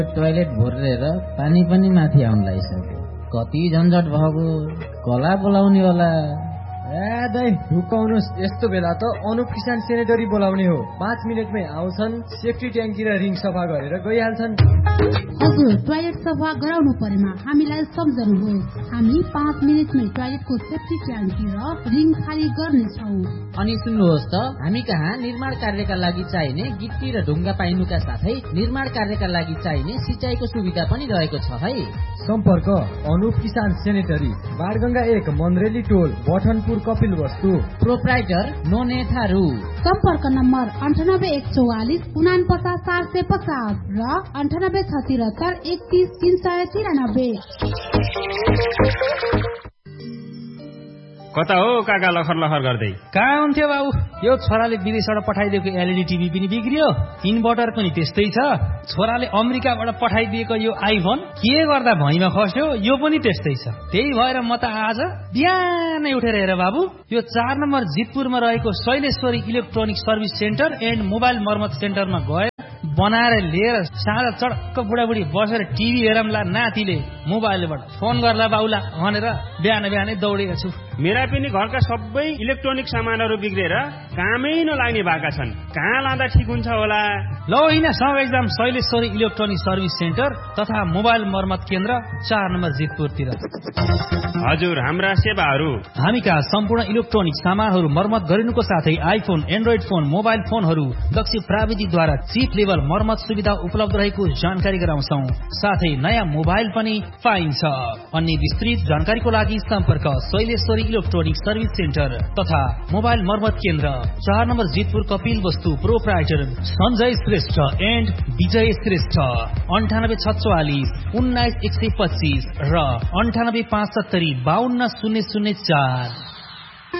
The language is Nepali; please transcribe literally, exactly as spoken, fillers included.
टोयलेट भोरेर पानी पनि माथि आउन लागिसक्यो। कति झन्झट भएको, कला बोलाउने होला। ए दाइ ढुकाउनुस्, यस्तो बेला त अनुप किसान सेनेटरी बोलाउने हो। पाँच मिनटमै आउँछन्, सेफ्टी ट्याङ्की र रिङ सफा गरेर गइहाल्छन्। हजुर, टोयलेट सफा गराउनु परेमा हामीलाई सम्झनुहोस्। हामी पाँच मिनटमै टोयलेटको सेफ्टी ट्याङ्की र रिङ खाली गर्नेछौँ। अनि सुन्नुहोस् त, हामी कहाँ निर्माण कार्यका लागि चाहिने गिट्टी र ढुङ्गा पाइनुका साथै निर्माण कार्यका लागि चाहिने सिँचाइको सुविधा पनि रहेको छ है। सम्पर्क अनुप किसान सेनेटरी, बाणगंगा एक, मन्द्रेली टोल, बठनपुर, कपिल वस्तु। प्रोप्राइटर नोने थारू। सम्पर्क नम्बर अन्ठानब्बे एक चौवालिस उना पचास चार सय पचास र अन्ठानब्बे छ तिहत्तर एकतिस तीन सय तिरानब्बे। कता हो काका लखर लखर गर्दै? कहाँ हुन्थ्यो बाबु, यो छोराले विदेशबाट पठाइदिएको एलइडी टिभी पनि बिग्रियो, इन्भर्टर पनि त्यस्तै छ। छोराले अमेरिकाबाट पठाइदिएको यो आइफोन के गर्दा भैँमा खस्यो, यो पनि त्यस्तै छ। त्यही भएर म त आज बिहानै उठेर हेर बाबु, यो चार नम्बर जितपुरमा रहेको Shaileshwari electronic service centre and mobile मर्मत सेन्टरमा गए बनाएर लिएर साँझ चडक्क बुढाबुढी बसेर टिभी हेरौँला, नातिले मोबाइलबाट फोन गर्ला बाउला भनेर बिहान बिहानै दौडेको छु। मेरा पनि घरका सबै इलेक्ट्रोनिक सामानहरू बिग्रेर कामै नलाग्ने भएका छन्। कहाँ लाँदा ठिक हुन्छ होला? ल होइन, सँगै जाम शैलेश्वरी इलेक्ट्रोनिक सर्भिस सेन्टर तथा मोबाइल मर्मत केन्द्र चार नम्बर जितपुरतिर। हजुर, हाम्रा सेवाहरू हामी कहाँ सम्पूर्ण इलेक्ट्रोनिक सामानहरू मर्मत गरिनुको साथै आइफोन, एन्ड्रोइड फोन, मोबाइल फोनहरू दक्ष प्राविधिकद्वारा चिप लेभल मर्मत सुविधा उपलब्ध रहेको जानकारी गराउँछौँ। साथै नयाँ मोबाइल पनि पाइन्छ। अन्य विस्तृत जानकारीको लागि सम्पर्क शैलेश्वरी इलेक्ट्रोनिक सर्भिस सेन्टर तथा मोबाइल मर्मत केन्द्र चार नम्बर जितपुर, कपिल वस्तु। प्रोप्राइटर सञ्जय श्रेष्ठ एन्ड विजय श्रेष्ठ। अन्ठानब्बे छ चौवालिस उन्नाइस एक सय पच्चिस र अन्ठानब्बे पाँच सत्तरी बाहन्न शून्य शून्य चार।